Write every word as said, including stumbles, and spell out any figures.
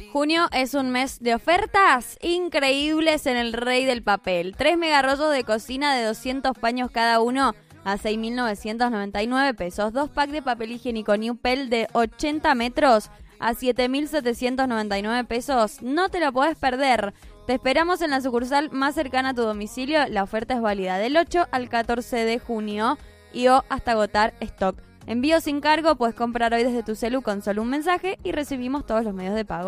Junio es un mes de ofertas increíbles en el Rey del Papel. Tres megarrollos de cocina de doscientos paños cada uno a seis mil novecientos noventa y nueve pesos. Dos packs de papel higiénico Newpel de ochenta metros a siete mil setecientos noventa y nueve pesos. No te lo podés perder. Te esperamos en la sucursal más cercana a tu domicilio. La oferta es válida del ocho al catorce de junio y o hasta agotar stock. Envío sin cargo, puedes comprar hoy desde tu celu con solo un mensaje y recibimos todos los medios de pago.